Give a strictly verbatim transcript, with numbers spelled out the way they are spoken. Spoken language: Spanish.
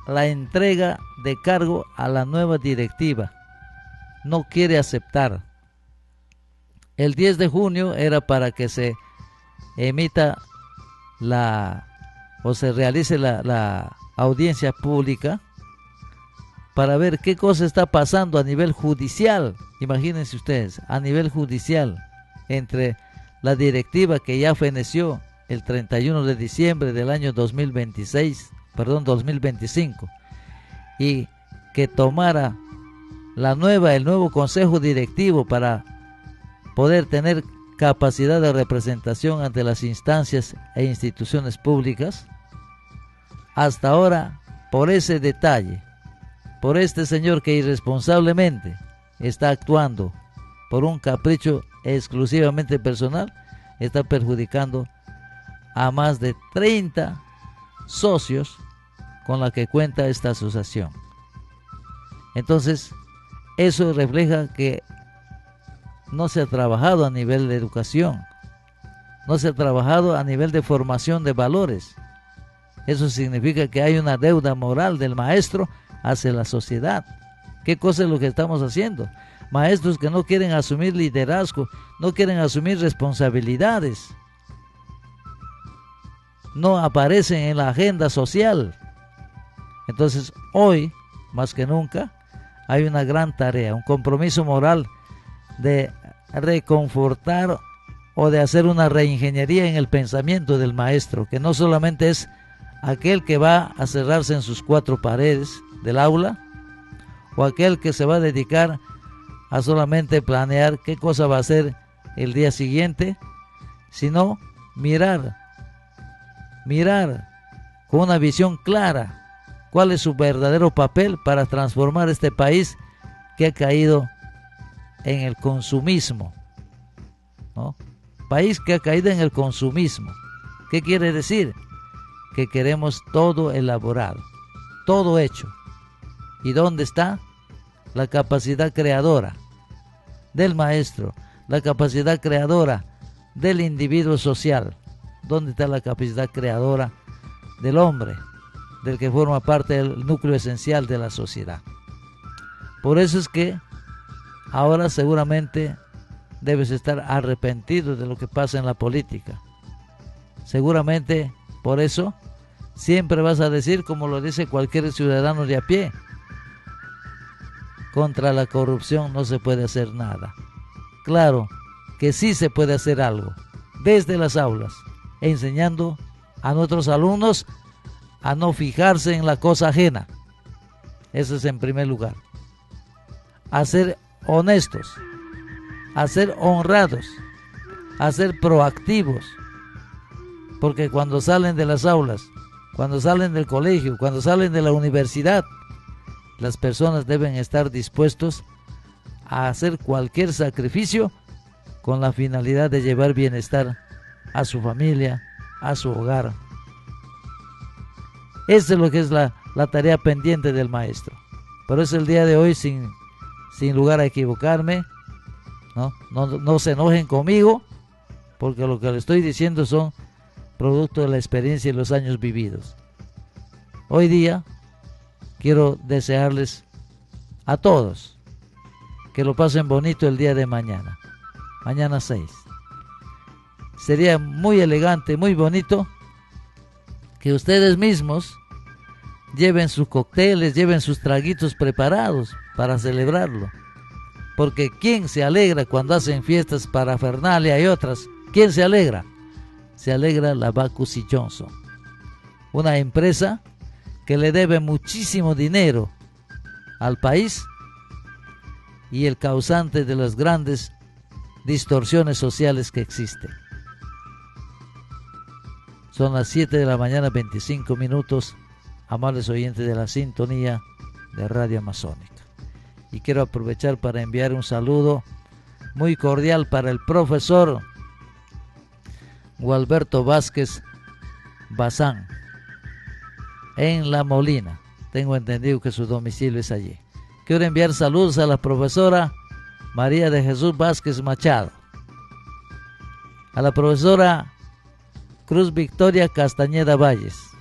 la entrega de cargo a la nueva directiva. No quiere aceptar. El diez de junio era para que se emita la o se realice la, la audiencia pública para ver qué cosa está pasando a nivel judicial. Imagínense ustedes, a nivel judicial, entre la directiva que ya feneció el treinta y uno de diciembre del año dos mil veintiséis, perdón, dos mil veinticinco, y que tomara la nueva, el nuevo consejo directivo para poder tener capacidad de representación ante las instancias e instituciones públicas. Hasta ahora, por ese detalle, por este señor que irresponsablemente está actuando por un capricho exclusivamente personal, está perjudicando a más de treinta socios con la que cuenta esta asociación. Entonces, eso refleja que no se ha trabajado a nivel de educación, no se ha trabajado a nivel de formación de valores. Eso significa que hay una deuda moral del maestro hacia la sociedad. ¿Qué cosa es lo que estamos haciendo? Maestros que no quieren asumir liderazgo, no quieren asumir responsabilidades, no aparecen en la agenda social. Entonces, hoy, más que nunca, hay una gran tarea, un compromiso moral de reconfortar o de hacer una reingeniería en el pensamiento del maestro, que no solamente es aquel que va a cerrarse en sus cuatro paredes del aula, o aquel que se va a dedicar a solamente planear qué cosa va a hacer el día siguiente, sino mirar, mirar con una visión clara cuál es su verdadero papel para transformar este país que ha caído en el consumismo, ¿no? País que ha caído en el consumismo. ¿Qué quiere decir? Que queremos todo elaborado, todo hecho. ¿Y dónde está la capacidad creadora del maestro? La capacidad creadora del individuo social. ¿Dónde está la capacidad creadora del hombre, del que forma parte del núcleo esencial de la sociedad? Por eso es que ahora seguramente debes estar arrepentido de lo que pasa en la política. Seguramente por eso siempre vas a decir, como lo dice cualquier ciudadano de a pie: contra la corrupción no se puede hacer nada. Claro que sí se puede hacer algo, desde las aulas, enseñando a nuestros alumnos a no fijarse en la cosa ajena. Eso es en primer lugar. A ser honestos, a ser honrados, a ser proactivos, porque cuando salen de las aulas, cuando salen del colegio, cuando salen de la universidad, las personas deben estar dispuestos a hacer cualquier sacrificio con la finalidad de llevar bienestar a su familia, a su hogar. Eso es lo que es la, la tarea pendiente del maestro. Por eso el día de hoy, sin, sin lugar a equivocarme, ¿no? No, no se enojen conmigo, porque lo que les estoy diciendo son producto de la experiencia y los años vividos. Hoy día quiero desearles a todos que lo pasen bonito el día de mañana, mañana seis. Sería muy elegante, muy bonito que ustedes mismos lleven sus cócteles, lleven sus traguitos preparados para celebrarlo. Porque ¿quién se alegra cuando hacen fiestas parafernalia y otras? ¿Quién se alegra? Se alegra la Bacchus y Johnson, una empresa que le debe muchísimo dinero al país y el causante de las grandes distorsiones sociales que existen. Son las siete de la mañana, veinticinco minutos, amables oyentes de la sintonía de Radio Amazónica. Y quiero aprovechar para enviar un saludo muy cordial para el profesor Gualberto Vázquez Bazán, en La Molina. Tengo entendido que su domicilio es allí. Quiero enviar saludos a la profesora María de Jesús Vázquez Machado, a la profesora Cruz Victoria Castañeda Valles,